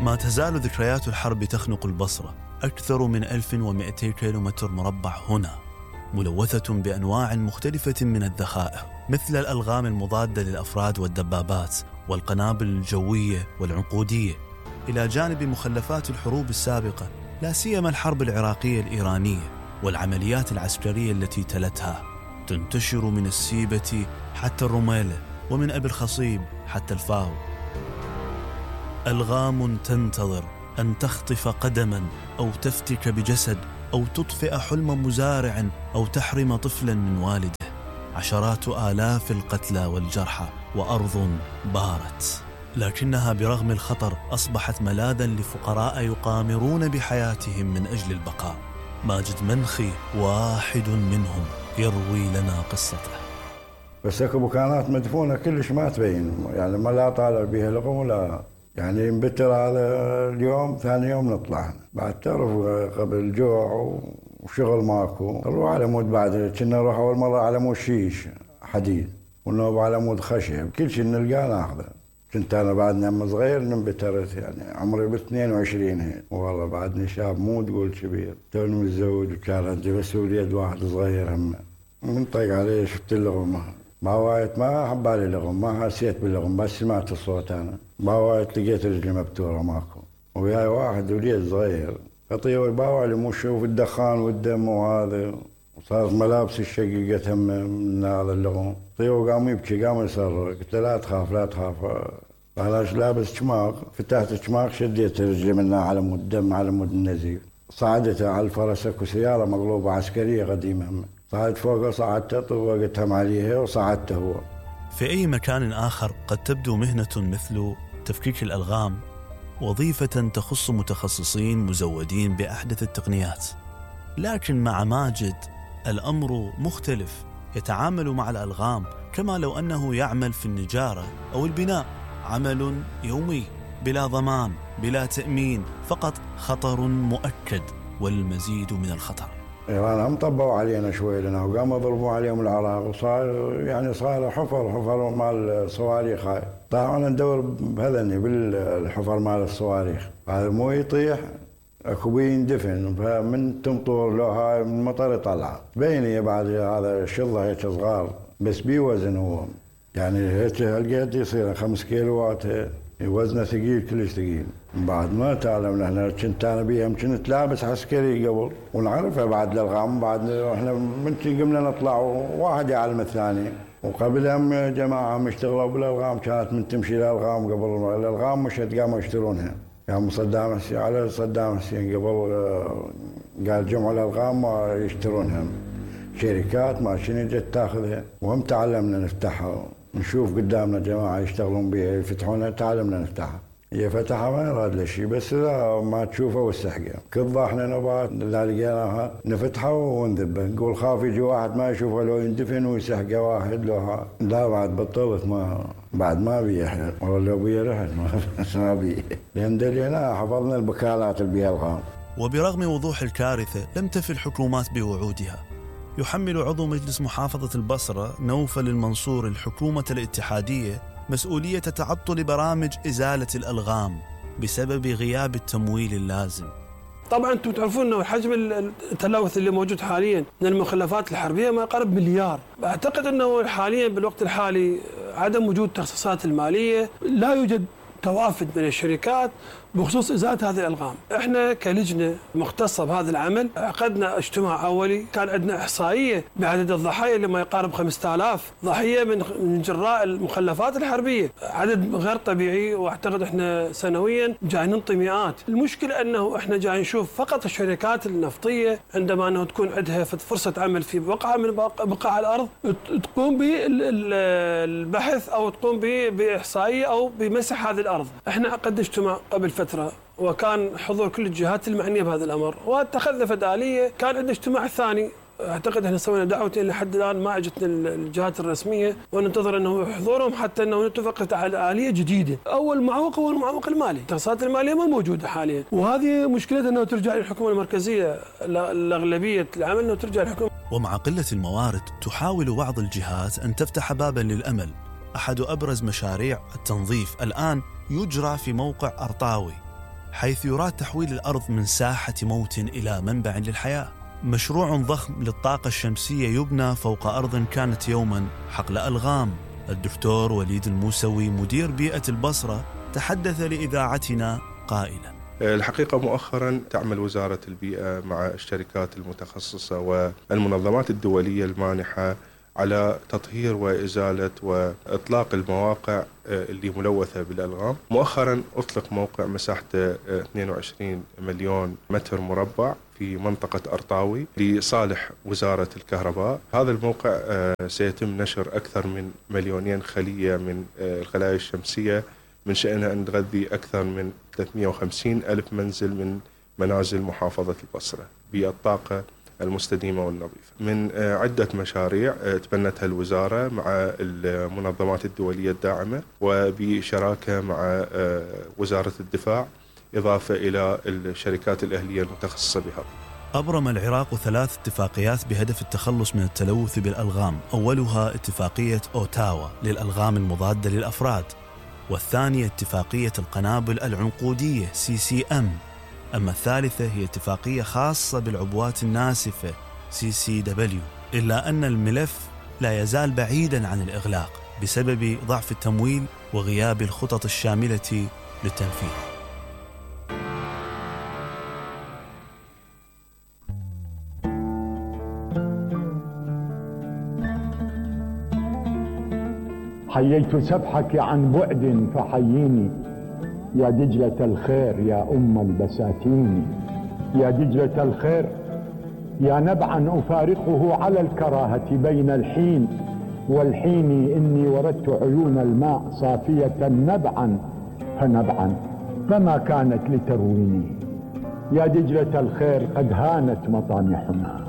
ما تزال ذكريات الحرب تخنق البصرة. أكثر من 1200 كيلومتر مربع هنا، ملوثة بأنواع مختلفة من الذخائر، مثل الألغام المضادة للأفراد والدبابات والقنابل الجوية والعنقودية، إلى جانب مخلفات الحروب السابقة، لا سيما الحرب العراقية الإيرانية والعمليات العسكرية التي تلتها، تنتشر من السيبة حتى الرميلة، ومن أبي الخصيب حتى الفاو. ألغام تنتظر أن تخطف قدما أو تفتك بجسد أو تطفئ حلم مزارع أو تحرم طفلا من والده. عشرات آلاف القتلى والجرحى وأرض بارت، لكنها برغم الخطر أصبحت ملاذا لفقراء يقامرون بحياتهم من أجل البقاء. ماجد منخي واحد منهم يروي لنا قصته. بس اكو مكانات مدفونة كلش ما تبين، يعني ما لا طالع بيها لغم ولا يعني نبتر هذا اليوم، ثاني يوم نطلع بعد. تعرف قبل جوع وشغل ماكو، نروح على مود بعد. كنا نروح اول مره على مود شيش حديد، ونوب على مود خشب، كل شيء نلقاه ناخذه. كنت انا بعد نعم صغير نبترت، يعني عمري ب 22 هيك، والله بعدني شاب مو تقول كبير، توني متزوج وكان عندي بس وليد واحد صغير هم. من طيق عليه شفت اللغمه باوايت، ما حبالي لغم، ما حسيت باللغم، بس سمعت الصوت انا باوايت، لقيت رجلي مبتوره ماكو، وياي واحد وليد صغير خطيه باوع لي مو شوف الدخان والدم وهذا، وصارت ملابس الشقيقة من هذا اللغم. طيو قام يبكي، قام يصرخ، قلت له لا تخاف لا تخاف. قالش لابس شماغ، فتحت الشماغ شديت رجلي منها على مود الدم على مود النزيف. صعدتها على الفرس، اكو سياره مغلوبه عسكريه قديمه، صعدت فوقها، صعدتها طوقتهم عليها وصعدته هو. في أي مكان آخر قد تبدو مهنة مثل تفكيك الألغام وظيفة تخص متخصصين مزودين بأحدث التقنيات، لكن مع ماجد الأمر مختلف. يتعامل مع الألغام كما لو أنه يعمل في النجارة أو البناء، عمل يومي بلا ضمان بلا تأمين، فقط خطر مؤكد والمزيد من الخطر. إيران هم طبوا علينا شوي لنا، وقاموا ضربوا عليهم العراق، وصار يعني صار حفر مال الصواريخ. هاي طلعنا ندور بهذني بالحفر مال الصواريخ، هذا مو يطيح اكو بي يندفن، فمن تمطر له هاي من مطر يطلع بيني بعد هذا الشظه هيك صغار، بس بي وزن هو يعني هيك هالقد يصير 5 كيلوات، وزنه ثقيل كلش ثقيل. بعد ما تعلمنا احنا، كنت انا بيهم كنت لابس عسكري قبل ونعرفها بعد الالغام، بعد احنا من قمنا نطلع واحد يعلم الثاني، وقبلهم جماعه يشتغلوا بالالغام، كانت من تمشي الالغام قبل الالغام مشت قاموا يشترونها. يعني صدام حسين على صدام حسين قبل قال جمعوا الالغام يشترونها شركات ما شنو جت تاخذها، وهم تعلمنا نفتحها، نشوف قدامنا جماعه يشتغلون بها يفتحونها، تعلمنا نفتحها. هي فتحها ما يراد له شيء، بس لا ما تشوفها والسحقه كذا احنا نبات لا لقيناها نفتحها ونذبها، نقول خاف يجي واحد ما يشوفها لو يندفن ويسحقه واحد لوها. لا بعد بطلت، ما بعد ما بيه احنا، والله لو بيه رحت ما بيه، لان دلينا حفظنا البكالات اللي بيها الغام. وبرغم وضوح الكارثه لم تفي الحكومات بوعودها. يحمل عضو مجلس محافظة البصرة نوفل المنصور الحكومة الاتحادية مسؤولية تعطل برامج إزالة الألغام بسبب غياب التمويل اللازم. طبعا انتم تعرفون انه حجم التلوث اللي موجود حاليا من المخلفات الحربيه ما يقارب مليار. اعتقد انه حاليا بالوقت الحالي عدم وجود التخصيصات الماليه، لا يوجد توافد من الشركات بخصوص إزالة هذه الألغام. احنا كلجنة مختصة بهذا العمل عقدنا اجتماع أولي، كان عندنا إحصائية بعدد الضحايا اللي ما يقارب 5000 ضحية من جراء المخلفات الحربية، عدد غير طبيعي، واعتقد احنا سنويا جاي ننطي مئات. المشكلة انه احنا جاي نشوف فقط الشركات النفطية عندما انه تكون عندها فرصة عمل في بقعة من بقاع الأرض تقوم بالبحث أو تقوم بإحصائية أو بمسح هذه الأرض. احنا عقدنا اجتماع قبل فترة وكان حضور كل الجهات المعنية بهذا الأمر، واتخذنا فدالية. كان عندنا اجتماع ثاني، اعتقد احنا سوينا دعوتين لحد الان ما اجتنا الجهات الرسميه، وننتظر انه حضورهم حتى انه نتفق على آلية جديده. اول معوق هو المعوق المالي، التخصيصات الماليه ما موجوده حاليا، وهذه مشكلتها انه ترجع للحكومه المركزيه، الاغلبيه العمل انه ترجع للحكومه. ومع قله الموارد تحاول بعض الجهات ان تفتح بابا للامل. احد ابرز مشاريع التنظيف الان يجرى في موقع أرطاوي، حيث يراد تحويل الأرض من ساحة موت إلى منبع للحياة. مشروع ضخم للطاقة الشمسية يبنى فوق أرض كانت يوما حقل ألغام. الدكتور وليد الموسوي مدير بيئة البصرة تحدث لإذاعتنا قائلا: الحقيقة مؤخرا تعمل وزارة البيئة مع الشركات المتخصصة والمنظمات الدولية المانحة على تطهير وإزالة وإطلاق المواقع اللي ملوثة بالألغام. مؤخرا أطلق موقع مساحته 22 مليون متر مربع في منطقة أرطاوي لصالح وزارة الكهرباء. هذا الموقع سيتم نشر أكثر من 2 خلية من الخلايا الشمسية، من شأنها أن تغذي أكثر من 350 ألف منزل من منازل محافظة البصرة بالطاقة المستديمة والنظيفة. من عدة مشاريع تبنتها الوزارة مع المنظمات الدولية الداعمة وبشراكة مع وزارة الدفاع، إضافة إلى الشركات الأهلية المتخصصة بها. أبرم العراق 3 اتفاقيات بهدف التخلص من التلوث بالألغام، أولها اتفاقية أوتاوا للألغام المضادة للأفراد، والثانية اتفاقية القنابل العنقودية CCM، أما الثالثة هي اتفاقية خاصة بالعبوات الناسفة CCW. إلا أن الملف لا يزال بعيداً عن الإغلاق بسبب ضعف التمويل وغياب الخطط الشاملة للتنفيذ. حييت سبحك عن بعد فحييني يا دجلة الخير يا أم البساتين، يا دجلة الخير يا نبعا أفارقه على الكراهة بين الحين والحين، إني وردت عيون الماء صافية نبعا فنبعا فما كانت لترويني. يا دجلة الخير قد هانت مطامحنا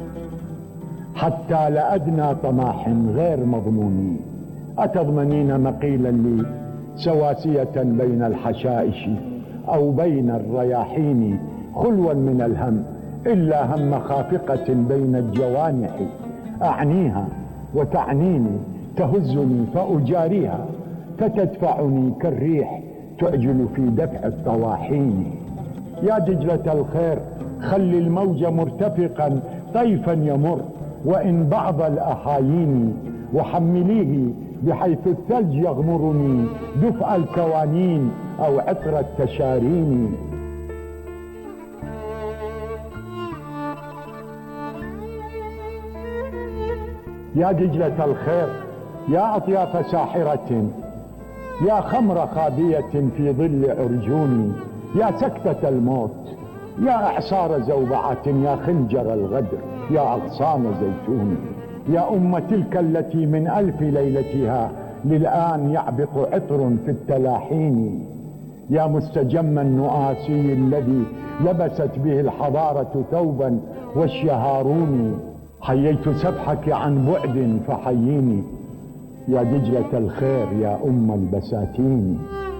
حتى لأدنى طماح غير مضمون، أتضمنين مقيلا لي سواسية بين الحشائش أو بين الرياحين، خلوا من الهم إلا هم خافقة بين الجوانح، أعنيها وتعنيني تهزني فأجاريها، فتدفعني كالريح تعجل في دفع الطواحين. يا دجلة الخير خلي الموج مرتفقا طيفا يمر وإن بعض الأحايين، وحمليه بحيث الثلج يغمرني دفء الكوانين أو عطر التشارين. يا دجلة الخير يا أطياف ساحرة، يا خمر خابية في ظل عرجوني، يا سكتة الموت، يا إعصار زوبعة، يا خنجر الغدر، يا أغصان زيتون، يا أم تلك التي من 1000 ليلتها للآن يعبق عطر في التلاحين، يا مستجم النؤاسي الذي لبست به الحضارة ثوبا والشهارون. حييت سبحك عن بعد فحييني يا دجلة الخير يا أم البساتين.